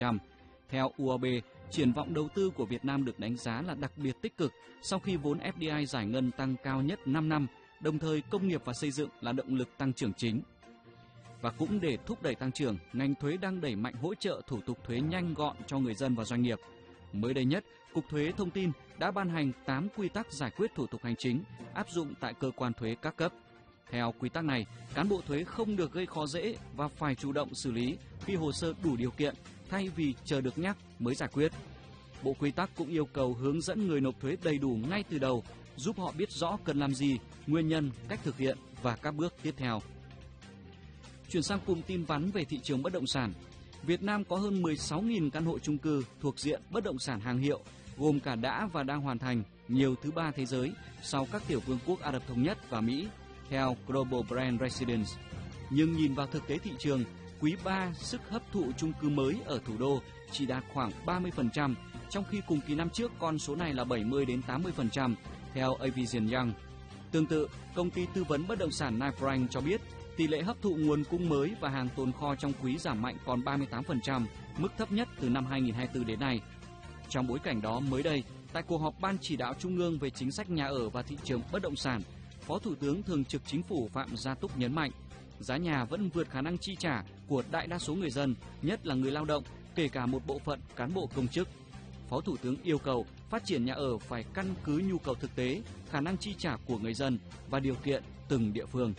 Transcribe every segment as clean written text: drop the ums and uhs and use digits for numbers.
0,5%. Theo UOB, triển vọng đầu tư của Việt Nam được đánh giá là đặc biệt tích cực sau khi vốn FDI giải ngân tăng cao nhất 5 năm, đồng thời công nghiệp và xây dựng là động lực tăng trưởng chính. Và cũng để thúc đẩy tăng trưởng, ngành thuế đang đẩy mạnh hỗ trợ thủ tục thuế nhanh gọn cho người dân và doanh nghiệp. Mới đây nhất, Cục Thuế Thông tin đã ban hành 8 quy tắc giải quyết thủ tục hành chính áp dụng tại cơ quan thuế các cấp. Theo quy tắc này, cán bộ thuế không được gây khó dễ và phải chủ động xử lý khi hồ sơ đủ điều kiện thay vì chờ được nhắc mới giải quyết. Bộ quy tắc cũng yêu cầu hướng dẫn người nộp thuế đầy đủ ngay từ đầu, giúp họ biết rõ cần làm gì, nguyên nhân, cách thực hiện và các bước tiếp theo. Chuyển sang cụm tin vắn về thị trường bất động sản. Việt Nam có hơn 16.000 căn hộ chung cư thuộc diện bất động sản hàng hiệu, gồm cả đã và đang hoàn thành, nhiều thứ ba thế giới sau các tiểu vương quốc Ả Rập Thống Nhất và Mỹ, theo Global Brand Residence. Nhưng nhìn vào thực tế thị trường, quý 3 sức hấp thụ chung cư mới ở thủ đô chỉ đạt khoảng 30%, trong khi cùng kỳ năm trước con số này là 70-80%, theo Aviation Young. Tương tự, công ty tư vấn bất động sản Knight Frank cho biết, tỷ lệ hấp thụ nguồn cung mới và hàng tồn kho trong quý giảm mạnh còn 38%, mức thấp nhất từ năm 2024 đến nay. Trong bối cảnh đó, mới đây, tại cuộc họp Ban Chỉ đạo Trung ương về chính sách nhà ở và thị trường bất động sản, Phó Thủ tướng Thường trực Chính phủ Phạm Gia Túc nhấn mạnh, giá nhà vẫn vượt khả năng chi trả của đại đa số người dân, nhất là người lao động, kể cả một bộ phận cán bộ công chức. Phó Thủ tướng yêu cầu phát triển nhà ở phải căn cứ nhu cầu thực tế, khả năng chi trả của người dân và điều kiện từng địa phương.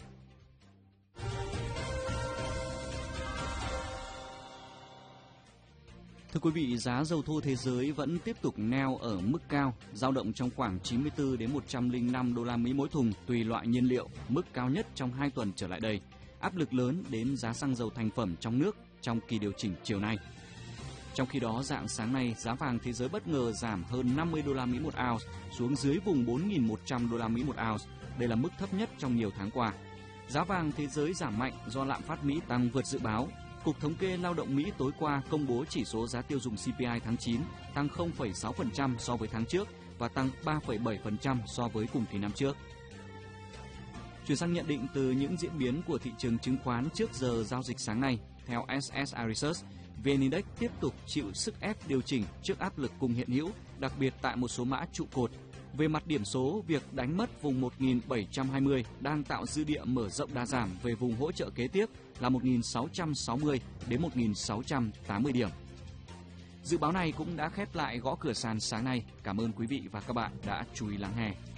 Thưa quý vị, giá dầu thô thế giới vẫn tiếp tục neo ở mức cao, dao động trong khoảng 94 đến 105 đô la Mỹ mỗi thùng tùy loại nhiên liệu, mức cao nhất trong 2 tuần trở lại đây. Áp lực lớn đến giá xăng dầu thành phẩm trong nước trong kỳ điều chỉnh chiều nay. Trong khi đó, rạng sáng nay, giá vàng thế giới bất ngờ giảm hơn 50 đô la Mỹ một ounce xuống dưới vùng 4.100 đô la Mỹ một ounce. Đây là mức thấp nhất trong nhiều tháng qua. Giá vàng thế giới giảm mạnh do lạm phát Mỹ tăng vượt dự báo. Cục Thống kê Lao động Mỹ tối qua công bố chỉ số giá tiêu dùng CPI tháng 9 tăng 0,6% so với tháng trước và tăng 3,7% so với cùng kỳ năm trước. Chuyển sang nhận định từ những diễn biến của thị trường chứng khoán trước giờ giao dịch sáng nay. Theo SSI Research, VN Index tiếp tục chịu sức ép điều chỉnh trước áp lực cung hiện hữu, đặc biệt tại một số mã trụ cột. Về mặt điểm số, việc đánh mất vùng 1.720 đang tạo dư địa mở rộng đà giảm về vùng hỗ trợ kế tiếp là 1.660 đến 1.680 điểm. Dự báo này cũng đã khép lại gõ cửa sàn sáng nay. Cảm ơn quý vị và các bạn đã chú ý lắng nghe.